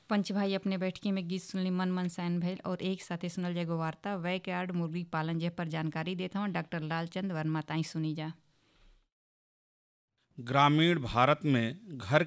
पंच भाई अपने बैठकी में गीत सुनली, मन मन सैन भइल और एक साथे सुनल जाएगो वार्ता बैकयार्ड मुर्गी पालन जे पर जानकारी देता हूँ डॉक्टर लालचंद वर्मा। ताई सुनी जा। ग्रामीण भारत में घर